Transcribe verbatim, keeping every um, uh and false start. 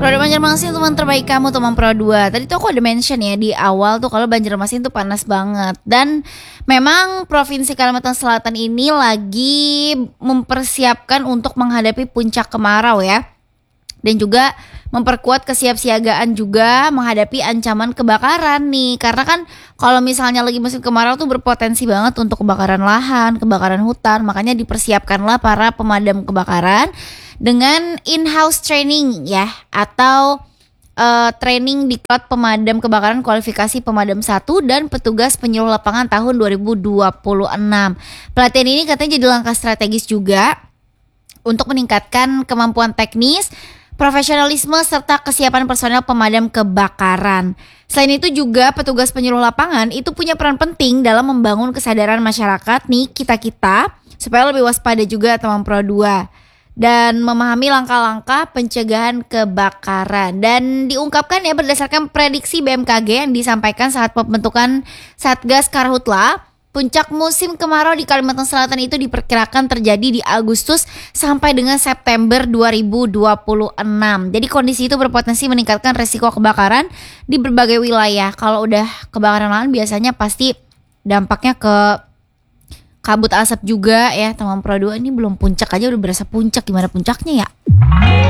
Produk Banjarmasin teman terbaik kamu teman Pro dua. Tadi tuh aku ada mention ya di awal tuh kalau Banjarmasin tuh panas banget. Dan memang Provinsi Kalimantan Selatan ini lagi mempersiapkan untuk menghadapi puncak kemarau ya. Dan juga memperkuat kesiapsiagaan juga menghadapi ancaman kebakaran nih. Karena kan kalau misalnya lagi musim kemarau tuh berpotensi banget untuk kebakaran lahan, kebakaran hutan. Makanya dipersiapkanlah para pemadam kebakaran dengan in-house training ya, atau uh, training di Diklat Pemadam Kebakaran Kualifikasi Pemadam satu dan Petugas Penyuluh Lapangan tahun dua ribu dua puluh enam. Pelatihan ini katanya jadi langkah strategis juga untuk meningkatkan kemampuan teknis, profesionalisme serta kesiapan personel pemadam kebakaran. Selain itu juga petugas penyuluh lapangan itu punya peran penting dalam membangun kesadaran masyarakat nih kita-kita supaya lebih waspada juga teman Pro dua dan memahami langkah-langkah pencegahan kebakaran. Dan diungkapkan ya berdasarkan prediksi B M K G yang disampaikan saat pembentukan Satgas Karhutla, puncak musim kemarau di Kalimantan Selatan itu diperkirakan terjadi di Agustus sampai dengan September dua ribu dua puluh enam. Jadi kondisi itu berpotensi meningkatkan resiko kebakaran di berbagai wilayah. Kalau udah kebakaran lahan biasanya pasti dampaknya ke kabut asap juga ya teman Pro dua. Ini belum puncak aja udah berasa puncak, gimana puncaknya ya?